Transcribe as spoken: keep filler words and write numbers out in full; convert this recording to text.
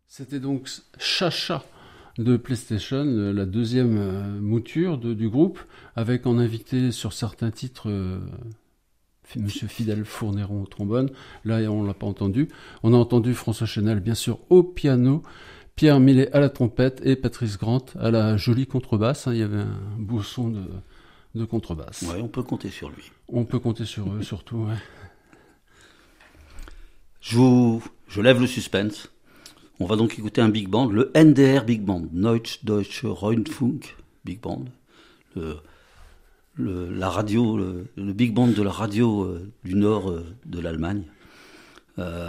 C'était donc Chacha de PlayStation, la deuxième euh, mouture de, du groupe, avec en invité sur certains titres euh, Monsieur Fidèle Fourneron au trombone. Là, on l'a pas entendu. On a entendu François Chenal, bien sûr, au piano, Pierre Millet à la trompette et Patrice Grant à la jolie contrebasse. Il y avait un beau son de, de contrebasse. Ouais, on peut compter sur lui. On peut compter sur eux, surtout. Ouais. Je, vous, je lève le suspense. On va donc écouter un big band, le N D R Big Band, Neue Deutsche Rundfunk Big Band, le, le, la radio, le, le big band de la radio euh, du nord euh, de l'Allemagne. Euh,